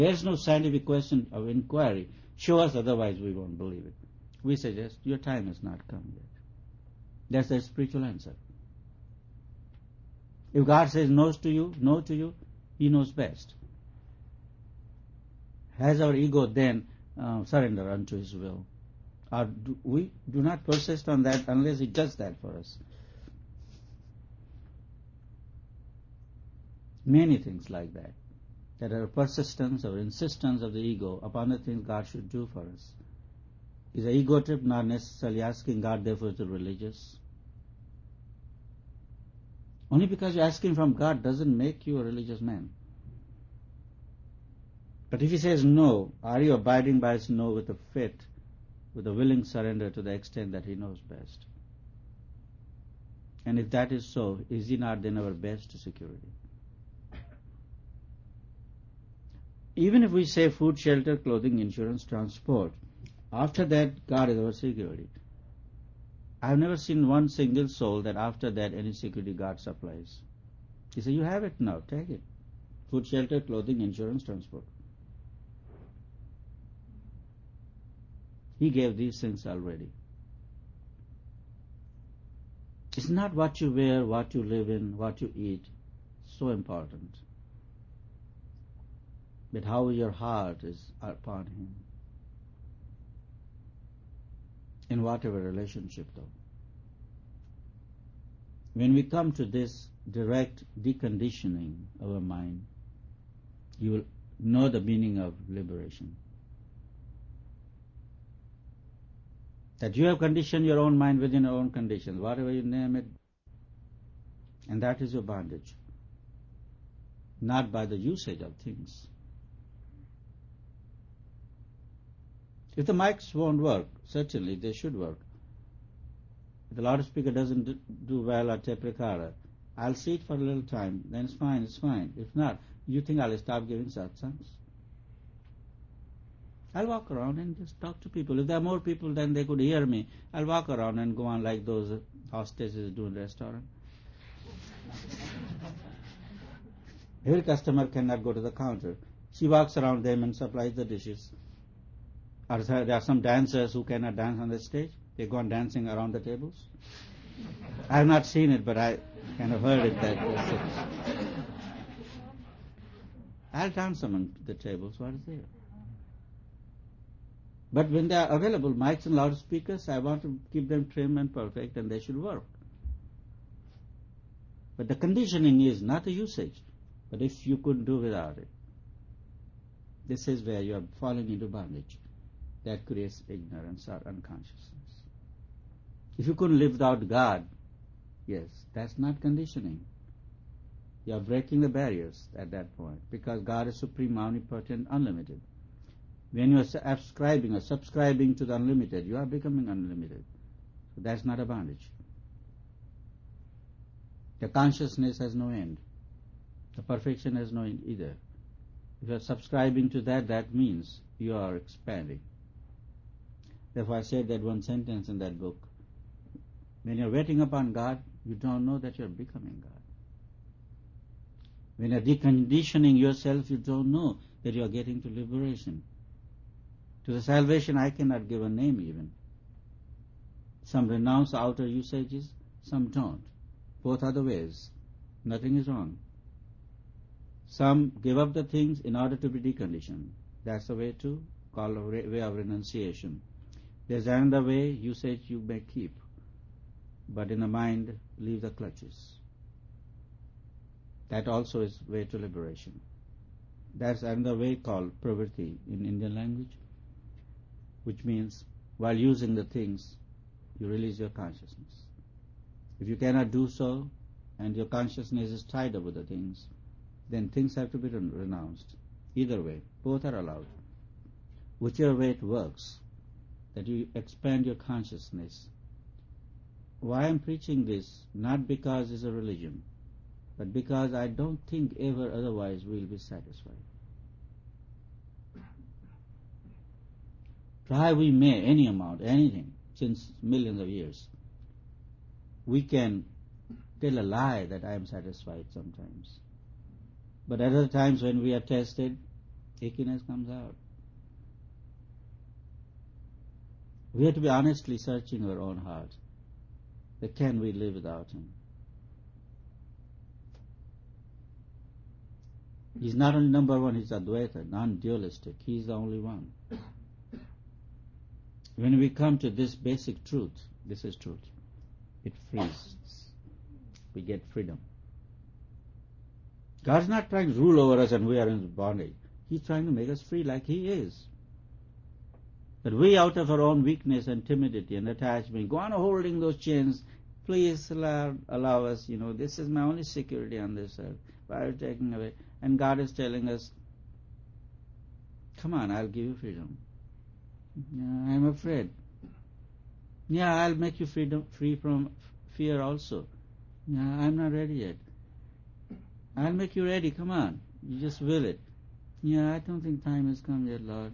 There's no scientific question of inquiry. Show us, otherwise we won't believe it. We suggest your time has not come yet. That's the spiritual answer. If God says no to you, He knows best. Has our ego then surrender unto His will? Or we do not persist on that unless He does that for us. Many things like that. That are persistence or insistence of the ego upon the things God should do for us. Is the ego trip not necessarily asking God therefore to be religious? Only because you're asking from God doesn't make you a religious man. But if He says no, are you abiding by His no with a faith, with a willing surrender to the extent that He knows best? And if that is so, is He not then our best security? Even if we say food, shelter, clothing, insurance, transport, after that God is our security. I have never seen one single soul that after that any security God supplies. He said, you have it now, take it. Food, shelter, clothing, insurance, transport. He gave these things already. It's not what you wear, what you live in, what you eat, so important. But how your heart is upon Him. In whatever relationship though. When we come to this direct deconditioning of our mind, you will know the meaning of liberation. That you have conditioned your own mind within your own conditions, whatever you name it, and that is your bondage. Not by the usage of things. If the mics won't work, certainly they should work. If the loudspeaker doesn't do well or tape recorder, I'll see it for a little time, then it's fine. If not, you think I'll stop giving satsangs? I'll walk around and just talk to people. If there are more people than they could hear me, I'll walk around and go on like those hostesses do in restaurant. Every customer cannot go to the counter. She walks around them and supplies the dishes. Or there are some dancers who cannot dance on the stage. They go on dancing around the tables. I have not seen it, but I kind of heard it that I'll dance among the tables. What is there? But when they are available, mics and loudspeakers, I want to keep them trim and perfect, and they should work. But the conditioning is not the usage, but if you couldn't do without it. This is where you are falling into bondage. That creates ignorance or unconsciousness. If you couldn't live without God, yes, that's not conditioning. You are breaking the barriers at that point, because God is supreme, omnipotent, unlimited. When you are subscribing to the unlimited, you are becoming unlimited. So that's not a bondage. The consciousness has no end. The perfection has no end either. If you are subscribing to that, that means you are expanding. Therefore I said that one sentence in that book. When you are waiting upon God, you don't know that you are becoming God. When you are deconditioning yourself, you don't know that you are getting to liberation. To the salvation I cannot give a name even. Some renounce outer usages, some don't. Both are the ways. Nothing is wrong. Some give up the things in order to be deconditioned. That's the way to call a way of renunciation. There's another way, usage you may keep, but in the mind, leave the clutches. That also is way to liberation. That's another way called pravritti in Indian language, which means while using the things, you release your consciousness. If you cannot do so, and your consciousness is tied up with the things, then things have to be renounced. Either way, both are allowed. Whichever way it works, that you expand your consciousness. Why I'm preaching this? Not because it's a religion, but because I don't think ever otherwise we'll be satisfied. Try we may any amount, anything, since millions of years. We can tell a lie that I am satisfied sometimes. But at other times when we are tested, achiness comes out. We have to be honestly searching our own hearts. That can we live without Him? He's not only number one, He's Advaita, non-dualistic. He's the only one. When we come to this basic truth, this is truth, it frees. We get freedom. God's not trying to rule over us and we are in bondage. He's trying to make us free like He is. But we, out of our own weakness and timidity and attachment, go on holding those chains. Please allow us, this is my only security on this earth. Why are you taking away? And God is telling us, come on, I'll give you freedom. Yeah, I'm afraid. Yeah, I'll make you free from fear also. Yeah, I'm not ready yet. I'll make you ready, come on. You just will it. Yeah, I don't think time has come yet, Lord.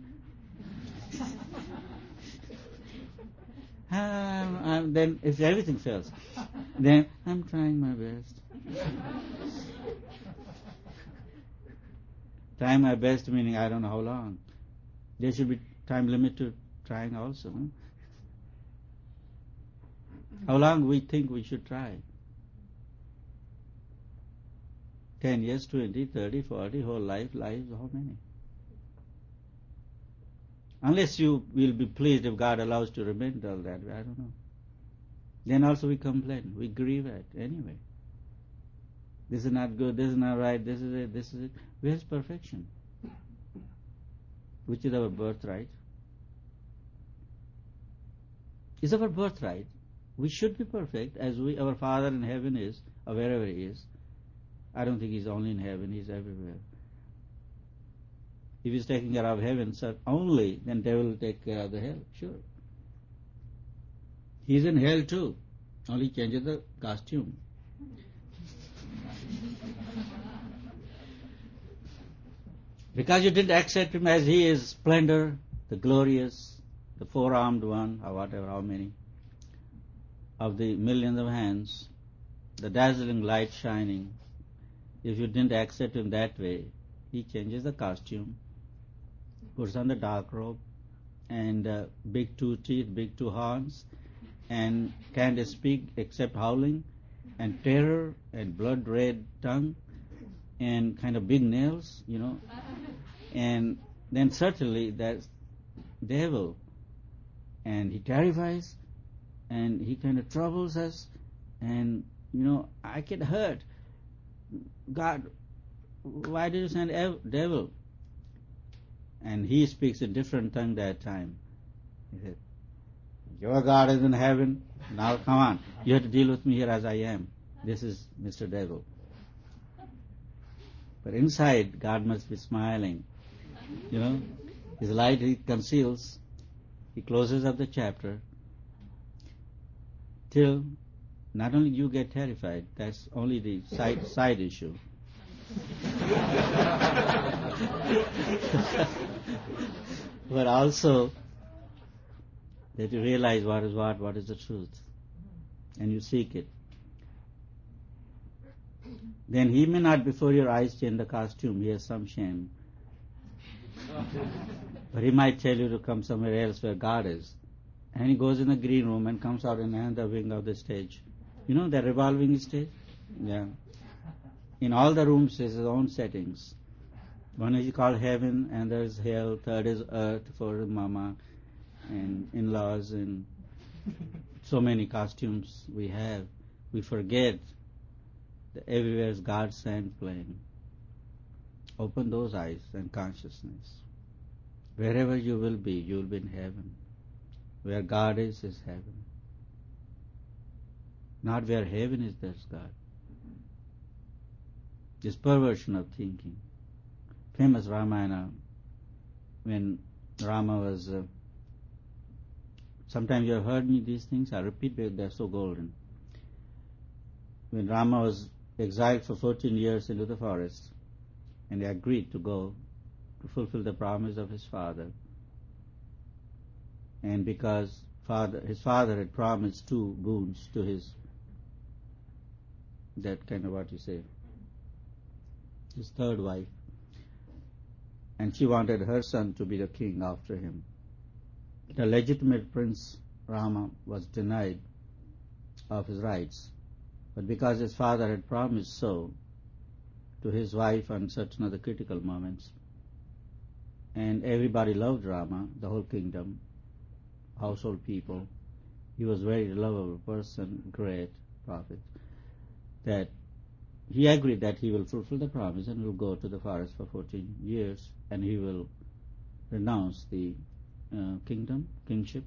Then if everything fails, then I'm trying my best. Trying my best meaning I don't know how long. There should be time limit to trying also. No? How long we think we should try? 10 years, 20, 30, 40, whole life, how many? Unless you will be pleased if God allows to remain all that way, I don't know. Then also we complain, we grieve at anyway. This is not good, this is not right, this is it, this is it. Where's perfection? Which is our birthright. Is our birthright. We should be perfect as our Father in heaven is, or wherever He is. I don't think He's only in heaven, He's everywhere. If He's taking care of heaven only, then devil will take care of the hell, sure. He's in hell too, only changes the costume. Because you didn't accept Him as He is, splendor, the glorious, the four-armed one, or whatever, how many, of the millions of hands, the dazzling light shining. If you didn't accept Him that way, He changes the costume, puts on the dark robe, and big two teeth, big two horns, and can't speak except howling, and terror, and blood-red tongue, and kind of big nails, and then certainly that's devil, and he terrifies, and he kind of troubles us, and I get hurt. God, why did you send devil? And he speaks a different tongue that time. He said, your God is in heaven, now come on, you have to deal with me here as I am. This is Mr. Devil. But inside, God must be smiling. His light He conceals. He closes up the chapter till not only you get terrified, that's only the side issue. But also that you realize what is the truth, and you seek it. Then He may not before your eyes change the costume, He has some shame. But He might tell you to come somewhere else where God is. And He goes in the green room and comes out in another wing of the stage. The revolving stage? Yeah. In all the rooms there's His own settings. One is called heaven, and there's hell, third is earth for mama and in-laws, and so many costumes we have. We forget that everywhere is God's hand playing. Open those eyes and consciousness. Wherever you will be in heaven. Where God is heaven. Not where heaven is, there's God. This perversion of thinking. Famous Ramayana, when Rama was... sometimes you have heard me these things, I repeat because they're so golden. When Rama was exiled for 14 years into the forest, and he agreed to go to fulfill the promise of his father, and because his father had promised 2 boons to his, that kind of what you say, his third wife, and she wanted her son to be the king after him. The legitimate prince Rama was denied of his rights, but because his father had promised so to his wife on certain other critical moments, and everybody loved Rama, the whole kingdom, household people, he was a very lovable person, great prophet, that he agreed that he will fulfill the promise and will go to the forest for 14 years and he will renounce the kingship.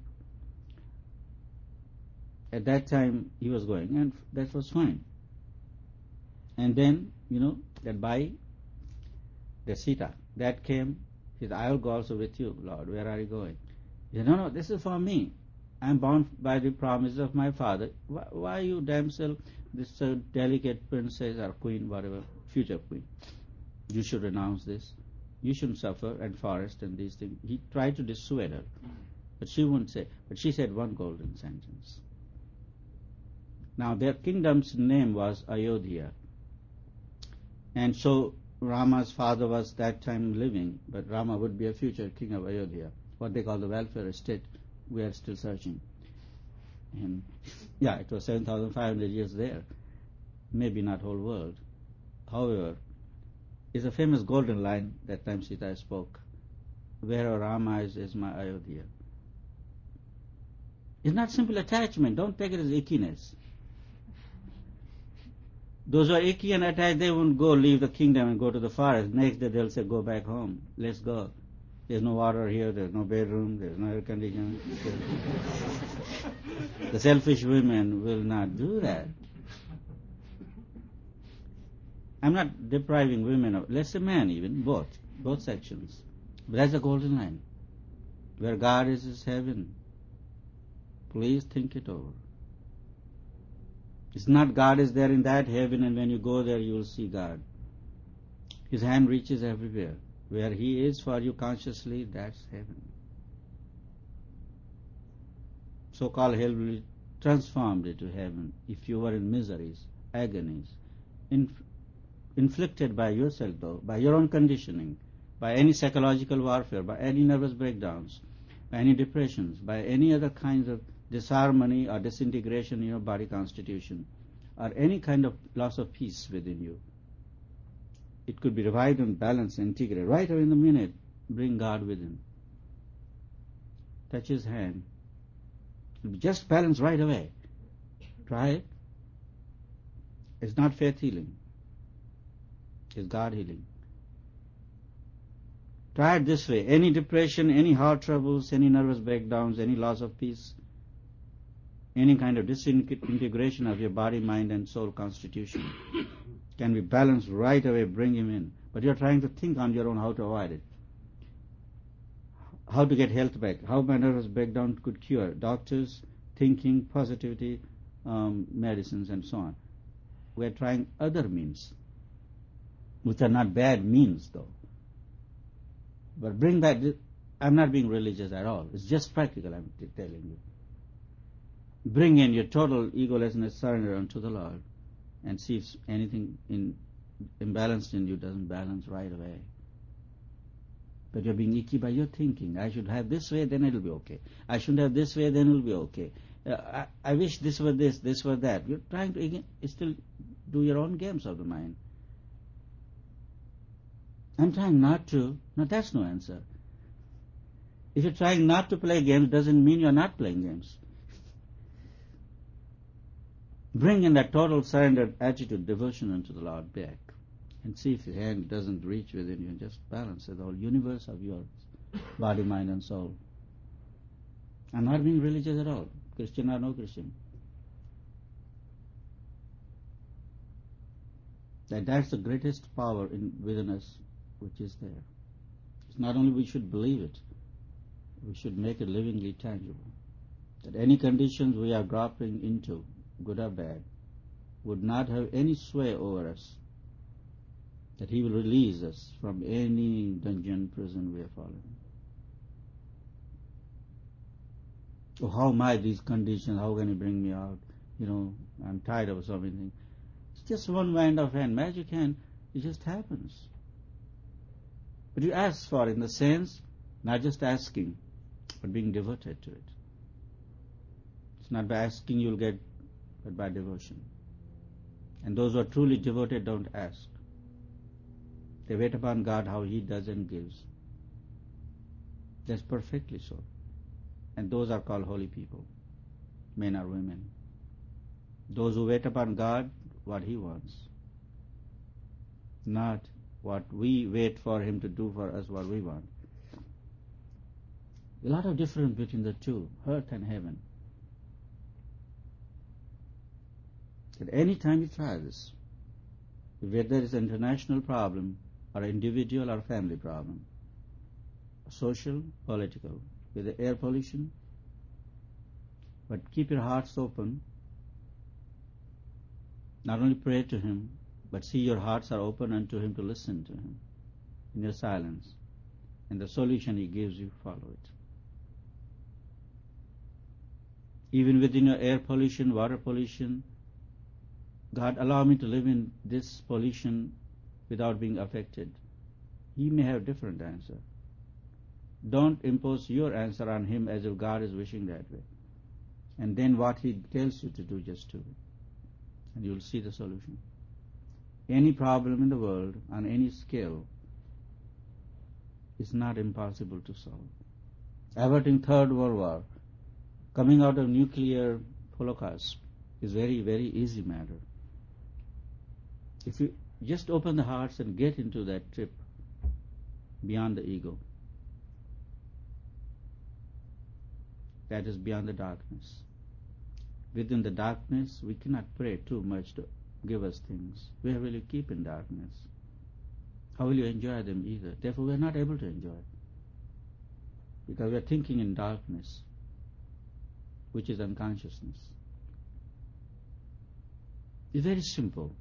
At that time he was going, and that was fine. And then, that by the Sita, that came, he said, I will go also with you, Lord. Where are you going? He said, no, this is for me. I am bound by the promise of my father. Why you damsel, this delicate princess or queen, whatever, future queen? You should renounce this. You shouldn't suffer and forest and these things. He tried to dissuade her, but she wouldn't say. But she said one golden sentence. Now their kingdom's name was Ayodhya. And so Rama's father was that time living, but Rama would be a future king of Ayodhya, what they call the welfare estate. We are still searching. And it was 7,500 years there. Maybe not whole world. However, it's a famous golden line that time Sita spoke. Where Rama is my Ayodhya. It's not simple attachment. Don't take it as ickiness. Those who are icky and attached, they won't go leave the kingdom and go to the forest. Next day they'll say, go back home. Let's go. There's no water here, there's no bedroom, there's no air conditioning. The selfish women will not do that. I'm not depriving women of, let's say men even, both sections. But that's the golden line. Where God is heaven. Please think it over. It's not God is there in that heaven and when you go there you will see God. His hand reaches everywhere. Where He is for you consciously, that's heaven. So-called hell will be transformed into heaven if you were in miseries, agonies, inflicted by yourself though, by your own conditioning, by any psychological warfare, by any nervous breakdowns, by any depressions, by any other kinds of disharmony or disintegration in your body constitution, or any kind of loss of peace within you. It could be revived and balanced and integrated. Right away in the minute, bring God within. Touch His hand. It will be just balanced right away. Try it. It's not faith healing. It's God healing. Try it this way. Any depression, any heart troubles, any nervous breakdowns, any loss of peace, any kind of disintegration of your body, mind and soul constitution can be balanced right away, bring Him in. But you're trying to think on your own how to avoid it. How to get health back. How my nervous breakdown could cure. Doctors, thinking, positivity, medicines and so on. We're trying other means, which are not bad means though. But bring back, I'm not being religious at all. It's just practical, I'm telling you. Bring in your total egolessness, surrender unto the Lord, and see if anything imbalanced in you doesn't balance right away. But you're being icky by your thinking. I should have this way, then it'll be okay. I shouldn't have this way, then it'll be okay. I wish this were this were that. You're trying to still do your own games of the mind. I'm trying not to. No, that's no answer. If you're trying not to play games, doesn't mean you're not playing games. Bring in that total surrendered attitude, devotion unto the Lord back, and see if your hand doesn't reach within you and just balance the whole universe of yours, body, mind and soul. I'm not being religious at all, Christian or no Christian. That's the greatest power within us which is there. It's not only we should believe it, we should make it livingly tangible. That any conditions we are dropping into, good or bad, would not have any sway over us. That He will release us from any dungeon, prison we have fallen. Oh, how am I these conditions? How can He bring me out? I'm tired of so many things. It's just one wind of hand, magic hand. It just happens. But you ask for it in the sense, not just asking, but being devoted to it. It's not by asking you'll get, but by devotion. And those who are truly devoted don't ask. They wait upon God how He does and gives. That's perfectly so. And those are called holy people, men or women. Those who wait upon God, what He wants, not what we wait for Him to do for us what we want. A lot of difference between the two, earth and heaven. At any time you try this, whether it's an international problem or an individual or family problem, social, political, with the air pollution, but keep your hearts open. Not only pray to Him, but see your hearts are open unto Him to listen to Him in your silence. And the solution He gives you, follow it. Even within your air pollution, water pollution, God, allow me to live in this pollution without being affected. He may have a different answer. Don't impose your answer on Him as if God is wishing that way. And then what He tells you to do, just do it. And you'll see the solution. Any problem in the world, on any scale, is not impossible to solve. Averting Third World War, coming out of nuclear holocaust, is very, very easy matter. If you just open the hearts and get into that trip beyond the ego, that is beyond the darkness. Within the darkness, we cannot pray too much to give us things. Where will you keep in darkness? How will you enjoy them either? Therefore, we are not able to enjoy, because we are thinking in darkness, which is unconsciousness. It's very simple.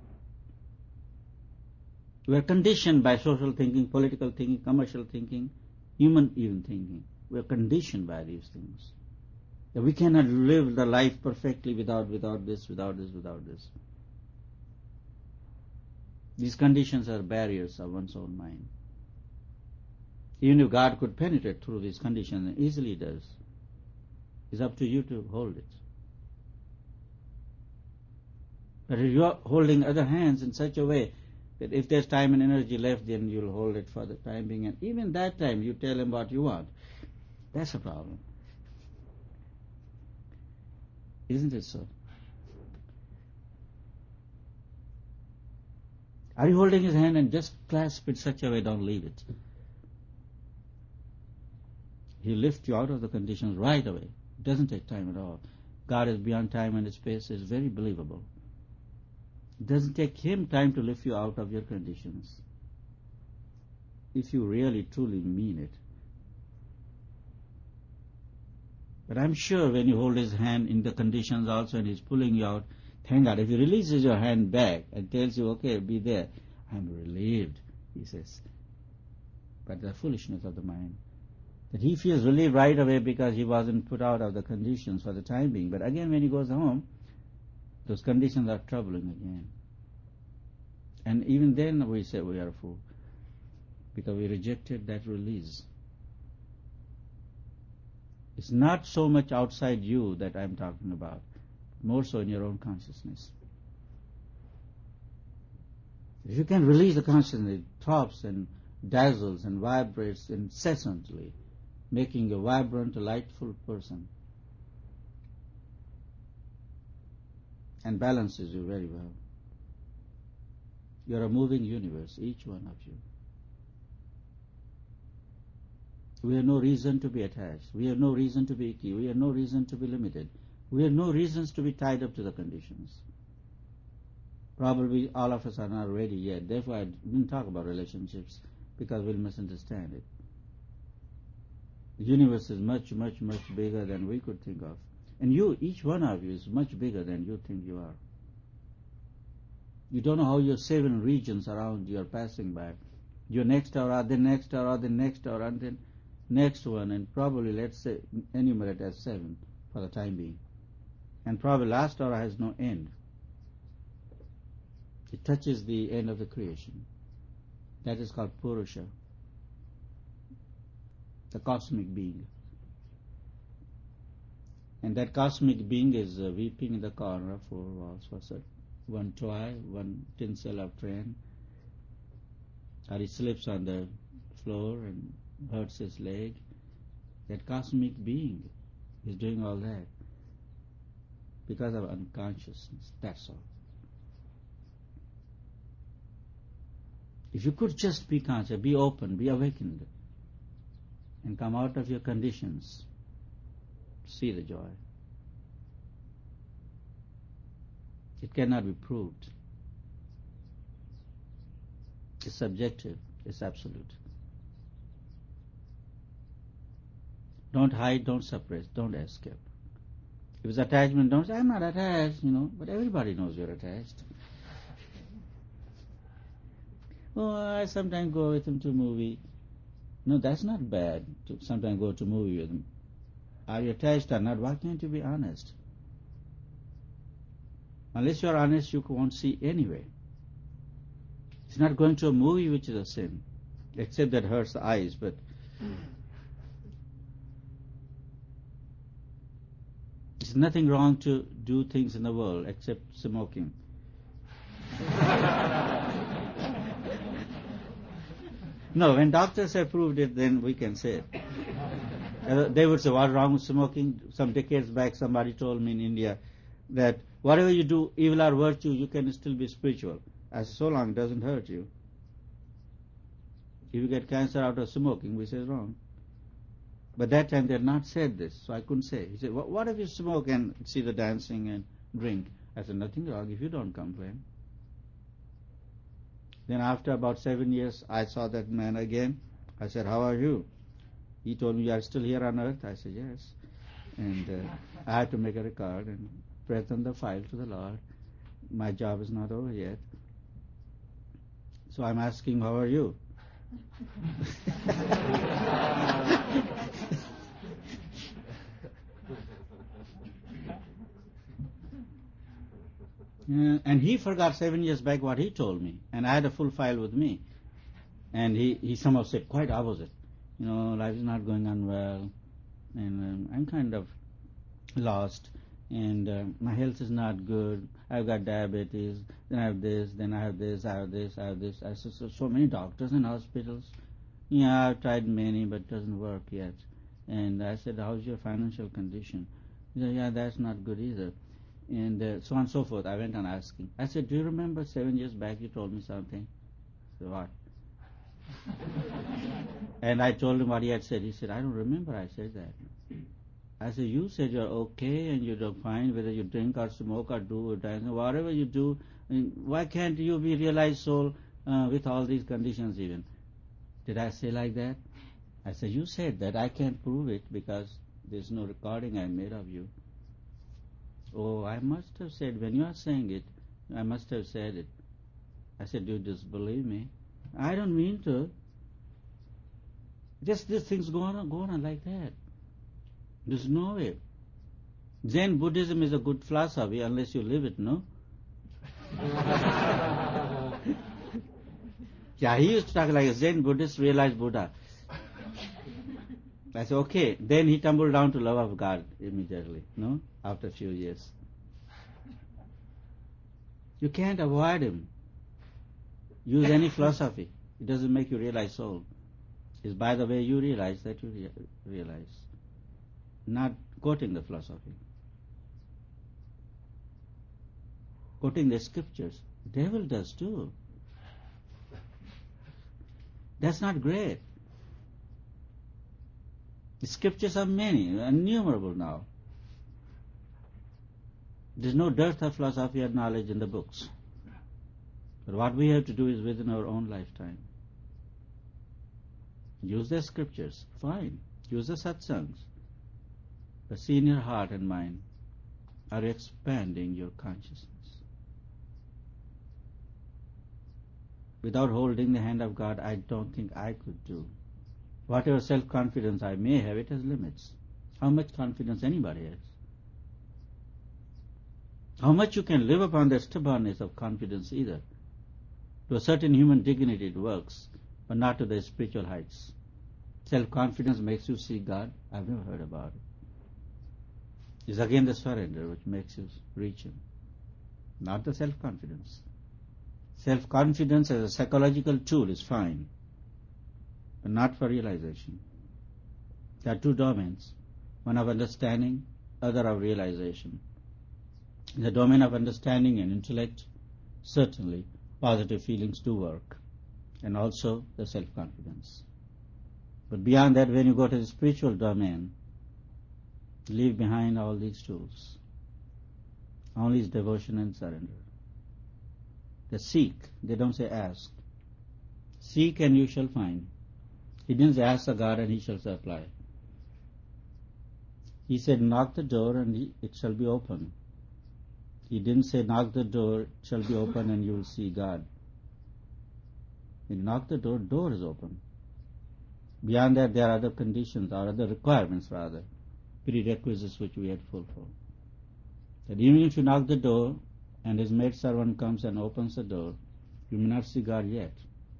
We are conditioned by social thinking, political thinking, commercial thinking, human even thinking. We are conditioned by these things. That we cannot live the life perfectly without this. These conditions are barriers of one's own mind. Even if God could penetrate through these conditions, and easily does, it's up to you to hold it. But if you are holding other hands in such a way that if there's time and energy left, then you'll hold it for the time being, and even that time you tell Him what you want. That's a problem. Isn't it so? Are you holding His hand and just clasp it such a way, don't leave it? He'll lift you out of the conditions right away. It doesn't take time at all. God is beyond time and space. It's very believable. It doesn't take Him time to lift you out of your conditions, if you really truly mean it. But I'm sure when you hold His hand in the conditions also and He's pulling you out, thank God. If He releases your hand back and tells you, okay, be there, I'm relieved, He says. But the foolishness of the mind, that he feels relieved right away because he wasn't put out of the conditions for the time being. But again, when he goes home, those conditions are troubling again. And even then we say we are a fool, because we rejected that release. It's not so much outside you that I'm talking about, more so in your own consciousness. If you can release the consciousness, it throbs and dazzles and vibrates incessantly, making you a vibrant, delightful person, and balances you very well. You're a moving universe, each one of you. We have no reason to be attached. We have no reason to be icky. We have no reason to be limited. We have no reasons to be tied up to the conditions. Probably all of us are not ready yet. Therefore, I didn't talk about relationships, because we'll misunderstand it. The universe is much, much, much bigger than we could think of. And you, each one of you, is much bigger than you think you are. You don't know how your 7 regions around you are passing by. Your next hour, the next hour, the next hour, and then next one, and probably, let's say, enumerate as 7 for the time being. And probably last hour has no end. It touches the end of the creation. That is called Purusha. the cosmic being. And that cosmic being is weeping in the corner of four walls for one toy, one tinsel of train, or he slips on the floor and hurts his leg. That cosmic being is doing all that because of unconsciousness, that's all. If you could just be conscious, be open, be awakened, and come out of your conditions, see the joy. It cannot be proved. It's subjective, it's absolute. Don't hide, don't suppress, don't escape. If it's attachment, don't say, I'm not attached, but everybody knows you're attached. Oh, I sometimes go with him to a movie. No, that's not bad to sometimes go to a movie with him. Are you attached or not? Why can't you be honest? Unless you're honest, you won't see anyway. It's not going to a movie which is a sin, except that hurts the eyes, but there's nothing wrong to do things in the world except smoking. No, when doctors have proved it, then we can say it. They would say, what's wrong with smoking? Some decades back, somebody told me in India that whatever you do, evil or virtue, you can still be spiritual. I said, so long it doesn't hurt you. If you get cancer out of smoking, we say it's wrong. But that time they had not said this, so I couldn't say. He said, what if you smoke and see the dancing and drink? I said, nothing wrong if you don't complain. Then after about 7 years, I saw that man again. I said, how are you? He told me, you are still here on earth? I said, yes. And I had to make a record and present the file to the Lord. My job is not over yet. So I'm asking, how are you? And he forgot 7 years back what he told me, and I had a full file with me. And he somehow said quite opposite. Life is not going on well, and I'm kind of lost, and my health is not good. I've got diabetes, then I have this, then I have this, I have this, I have this. I said, so many doctors and hospitals. Yeah, I've tried many, but it doesn't work yet. And I said, how's your financial condition? He said, yeah, that's not good either. And so on and so forth. I went on asking. I said, do you remember 7 years back you told me something? He said, what? And I told him what he had said. He said, I don't remember I said that. I said, you said you're okay and you're fine whether you drink or smoke or do or dance, whatever you do. Why can't you be realized soul with all these conditions even? Did I say like that? I said, you said that. I can't prove it because there's no recording I made of you. Oh, I must have said, when you are saying it, I must have said it. I said, do you disbelieve me? I don't mean to. Just these things go on like that. There's no way. Zen Buddhism is a good philosophy unless you live it, no? Yeah, he used to talk like a Zen Buddhist realized Buddha. I said, okay. Then he tumbled down to love of God immediately, no? After a few years. You can't avoid him. Use any philosophy. It doesn't make you realize soul. It's by the way you realize that you realize. Not quoting the philosophy. Quoting the scriptures. The devil does too. That's not great. The scriptures are many, innumerable now. There's no dearth of philosophy or knowledge in the books. But what we have to do is within our own lifetime. Use the scriptures, fine. Use the satsangs. But see in your heart and mind, are you expanding your consciousness? Without holding the hand of God, I don't think I could do. Whatever self-confidence I may have, it has limits. How much confidence anybody has? How much you can live upon the stubbornness of confidence either. To a certain human dignity it works, but not to the spiritual heights. Self-confidence makes you see God. I've never heard about it. It's again the surrender which makes you reach Him, not the self-confidence. Self-confidence as a psychological tool is fine, but not for realization. There are two domains, one of understanding, other of realization. In the domain of understanding and intellect, certainly positive feelings do work, and also the self-confidence. But beyond that, when you go to the spiritual domain, leave behind all these tools. Only is devotion and surrender. They seek, they don't say ask. Seek and you shall find. He didn't say ask the God and He shall supply. He said knock the door and it shall be open. He didn't say knock the door, it shall be open and you will see God. When you knock the door, door is open. Beyond that, there are other conditions or other requirements rather, prerequisites which we had fulfilled. That even if you knock the door and His maid servant comes and opens the door, you may not see God yet.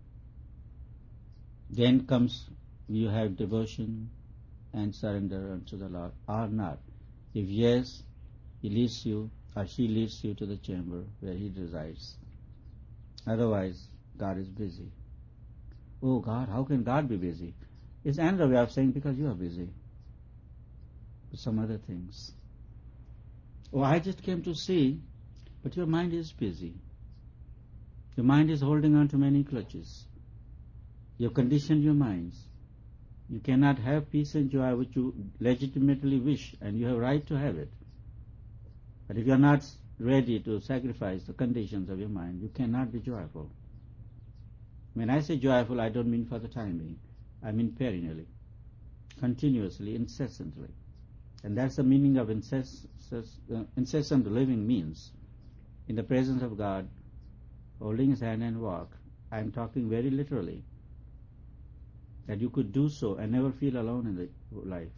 Then comes you have devotion and surrender unto the Lord or not. If yes, He leads you or she leads you to the chamber where He resides. Otherwise, God is busy. Oh God, how can God be busy? It's another way of saying because you are busy with some other things. Oh, I just came to see, but your mind is busy. Your mind is holding on to many clutches. You have conditioned your minds. You cannot have peace and joy which you legitimately wish, and you have right to have it. But if you are not ready to sacrifice the conditions of your mind, you cannot be joyful. When I say joyful, I don't mean for the time being. I mean perennially, continuously, incessantly. And that's the meaning of incessant living means. In the presence of God, holding His hand and walk, I am talking very literally. That you could do so and never feel alone in the life.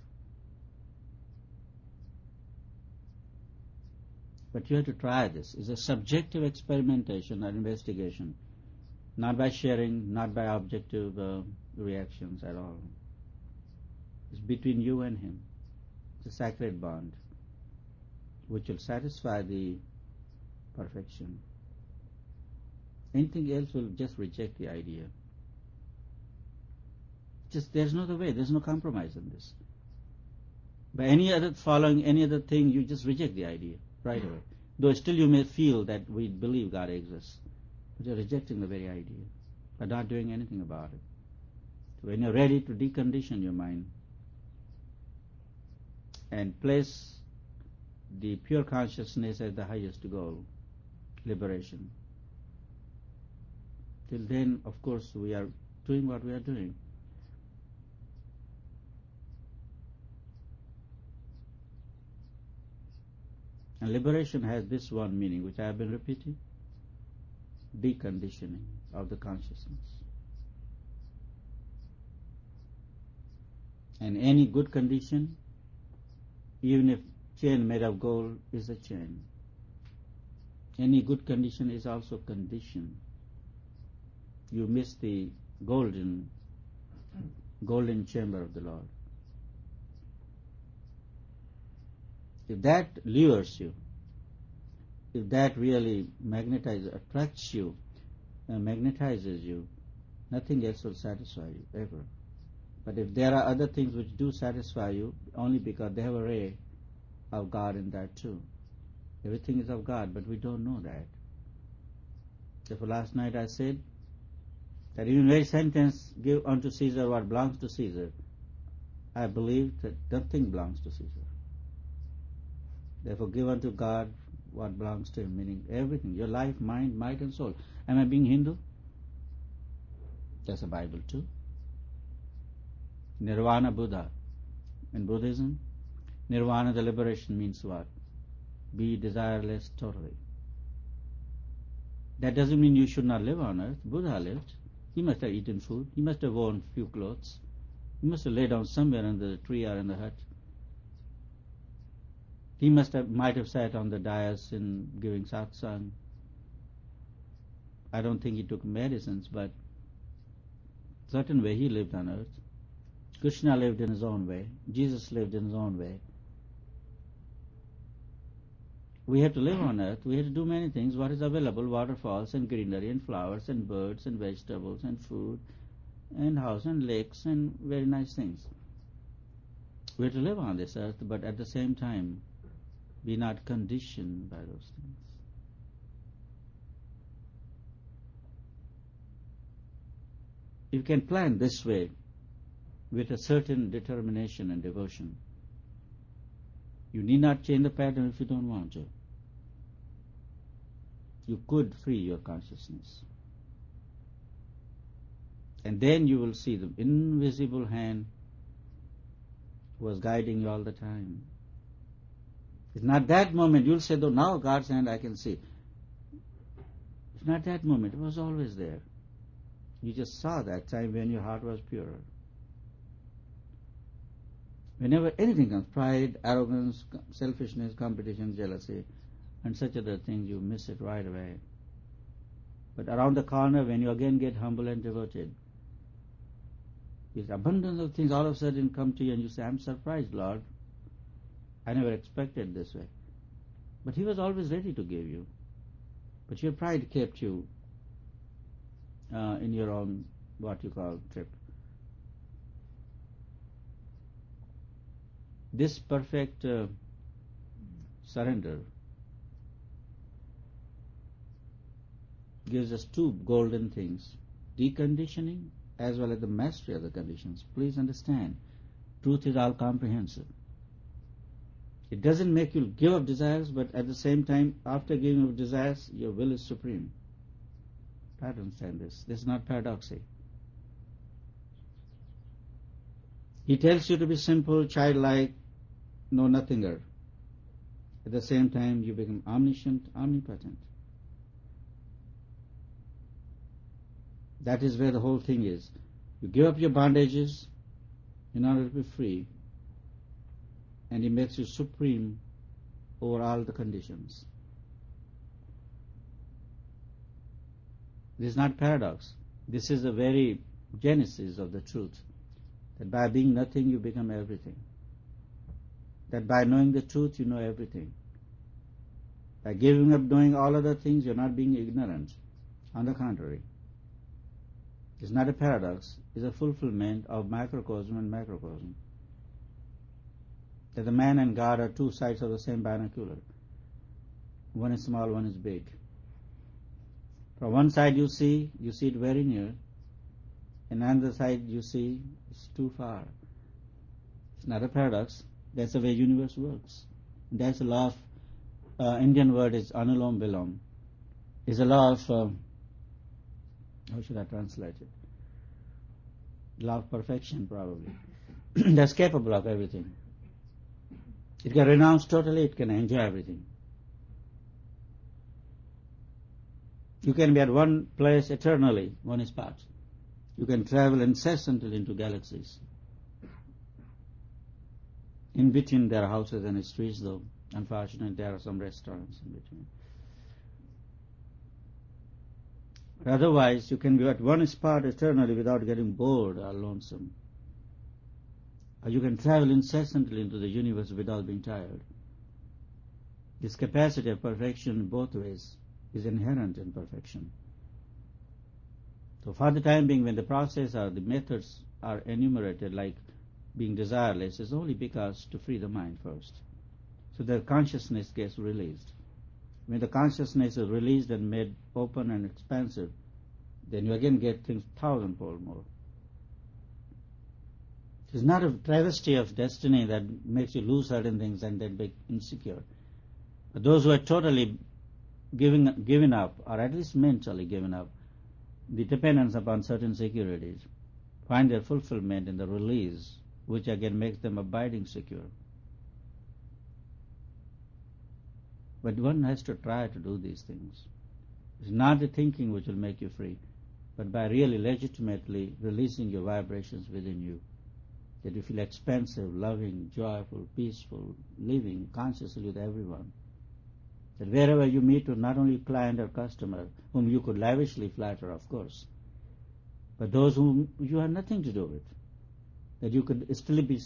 But you have to try this. It's a subjective experimentation or investigation, not by sharing, not by objective reactions at all. It's between you and Him. It's a sacred bond which will satisfy the perfection. Anything else will just reject the idea. Just there's no other way. There's no compromise in this. By following any other thing, you just reject the idea right away. Though still you may feel that we believe God exists, but you're rejecting the very idea, but not doing anything about it. So when you're ready to decondition your mind and place the pure consciousness as the highest goal, liberation, till then, of course, we are doing what we are doing. And liberation has this one meaning, which I have been repeating: deconditioning of the consciousness. And any good condition, even if chain made of gold is a chain, any good condition is also condition. You miss the golden chamber of the Lord. If that lures you, if that really attracts you, magnetizes you, nothing else will satisfy you ever. But if there are other things which do satisfy you, only because they have a ray of God in that too. Everything is of God, but we don't know that. Therefore last night I said that even very sentence, give unto Caesar what belongs to Caesar, I believe that nothing belongs to Caesar. Therefore give unto God what belongs to Him, meaning everything, your life, mind, might and soul. Am I being Hindu? That's a Bible too. Nirvana Buddha. In Buddhism, Nirvana, the liberation, means what? Be desireless totally. That doesn't mean you should not live on earth. Buddha lived. He must have eaten food. He must have worn few clothes. He must have laid down somewhere under the tree or in the hut. He might have sat on the dais in giving satsang. I don't think he took medicines, but certain way he lived on earth. Krishna lived in his own way. Jesus lived in his own way. We have to live on earth. We have to do many things. What is available? Waterfalls and greenery and flowers and birds and vegetables and food and house and lakes and very nice things. We have to live on this earth, but at the same time, be not conditioned by those things. You can plan this way with a certain determination and devotion. You need not change the pattern if you don't want to. You could free your consciousness. And then you will see the invisible hand was guiding you all the time. It's not that moment you'll say, though now God's hand I can see. It's not that moment. It was always there. You just saw that time when your heart was pure. Whenever anything comes, pride, arrogance, selfishness, competition, jealousy, and such other things, you miss it right away. But around the corner, when you again get humble and devoted, this abundance of things all of a sudden come to you and you say, I'm surprised, Lord. I never expected this way. But He was always ready to give you. But your pride kept you in your own, what you call, trip. This perfect surrender gives us two golden things, deconditioning as well as the mastery of the conditions. Please understand, truth is all comprehensive. It doesn't make you give up desires, but at the same time, after giving up desires, your will is supreme. Try to understand this. This is not paradoxic. He tells you to be simple, childlike, know nothinger. At the same time, you become omniscient, omnipotent. That is where the whole thing is. You give up your bondages in order to be free, and He makes you supreme over all the conditions. This is not paradox. This is the very genesis of the truth, that by being nothing you become everything. That by knowing the truth you know everything. By giving up knowing all other things you're not being ignorant. On the contrary. It's not a paradox, it's a fulfillment of microcosm and macrocosm. That the man and God are two sides of the same binocular. One is small, one is big. From one side you see it very near, and on the other side you see it's too far. It's not a paradox, that's the way universe works. That's the law of, Indian word is anulom vilom. It's a law of, how should I translate it? Law of perfection, probably. That's capable of everything. It can renounce totally, it can enjoy everything. You can be at one place eternally, one spot. You can travel incessantly into galaxies. In between there are houses and streets, though. Unfortunately, there are some restaurants in between. But otherwise, you can be at one spot eternally without getting bored or lonesome. Or you can travel incessantly into the universe without being tired. This capacity of perfection in both ways is inherent in perfection. So for the time being, when the process or the methods are enumerated like being desireless, is only because to free the mind first. So the consciousness gets released. When the consciousness is released and made open and expansive, then you again get things thousandfold more. It is not a travesty of destiny that makes you lose certain things and then be insecure. But those who are totally given up, or at least mentally given up, the dependence upon certain securities, find their fulfillment in the release, which again makes them abiding secure. But one has to try to do these things. It's not the thinking which will make you free, but by really legitimately releasing your vibrations within you, that you feel expansive, loving, joyful, peaceful, living consciously with everyone. That wherever you meet with not only client or customer, whom you could lavishly flatter, of course, but those whom you have nothing to do with. that you could still be